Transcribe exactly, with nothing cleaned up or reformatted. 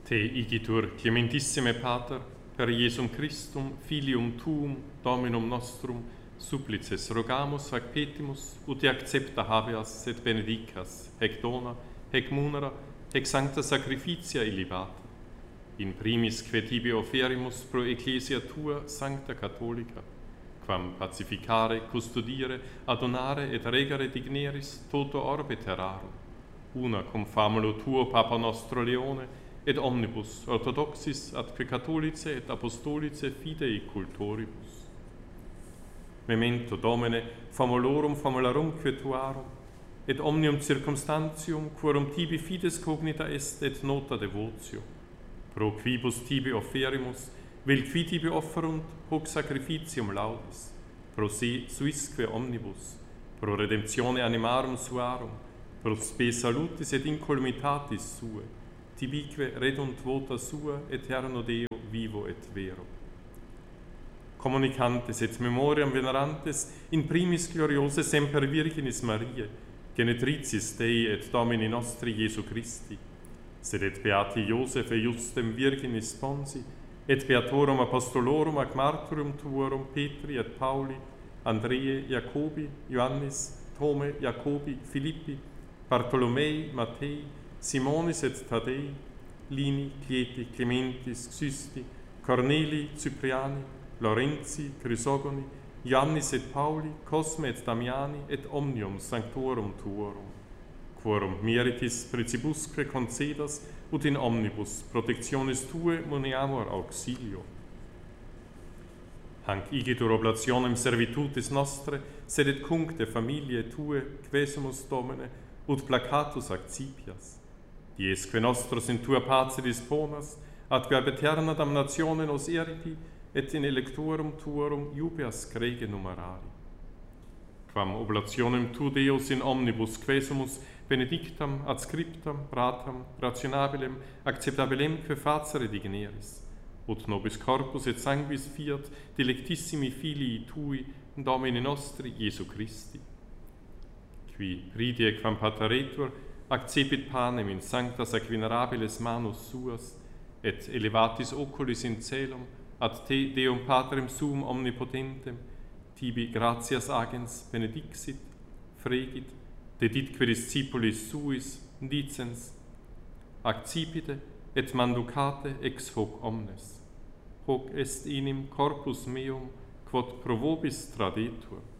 Te igitur clementissime Pater, per Iesum Christum, filium tuum, Dominum nostrum, supplices rogamus ac petimus, ut te accepta habeas et benedicas, hec dona, hec munera, hec sancta sacrificia illibata, in primis que tibi offerimus pro ecclesia tua sancta catholica, quam pacificare, custodire, adonare et regere digneris toto orbe terrarum, una cum famulo tuo Papa nostro Leone, et omnibus orthodoxis atque catholice et apostolice fidei cultoribus. Memento Domine, famulorum famularum tuarum, et omnium circumstantium, quorum tibi fides cognita est et nota devotio, pro quibus tibi offerimus, vel qui tibi offerunt, hoc sacrificium laudis, pro se suisque omnibus, pro redemptione animarum suarum, pro spe salutis et incolumitatis sue, tibique redunt vota sua, eterno Deo vivo et vero. Communicantes et memoriam venerantes, in primis gloriose semper Virginis Mariae, genetricis Dei et Domini nostri Iesu Christi, sed et beati Iosef et Justem Virginis Sponsi, et beatorum apostolorum ac martyrum tuorum Petri et Pauli, Andreae, Jacobi, Ioannis, Tome, Jacobi, Philippi, Bartolomei, Mattei, Simonis et Tadei, Lini, Clieti, Clementis, Xusti, Corneli, Cypriani, Lorenzi, Chrysogoni, Iannis et Pauli, Cosme et Damiani, et omnium sanctorum tuorum, quorum meritis principusque concedas, ut in omnibus protectionis tue muniamur auxilio. Hanc igitur oblationem servitutis nostre, sed et cuncte familiae tue, quesumus Domine, ut placatus accipias, diesque nostros in tua pace disponas, atque ab aeterna damnatione nos eriti, et in electorum tuorum iubeas crege numerari. Quam oblationem tu Deus in omnibus quesumus benedictam, adscriptam, ratam, rationabilem, acceptabilem que facere digneris, ut nobis corpus et sanguis fiat delectissimi filii tui, Domini nostri Iesu Christi, qui pridie quam pateretur accepit panem in sanctas ac venerabiles manus suas, et elevatis oculis in celum, ad te Deum Patrem suum omnipotentem, tibi gratias agens benedixit, fregit, deditque discipulis suis, dicens, accipite et manducate ex hoc omnes, hoc est inim corpus meum, quod pro vobis tradetur.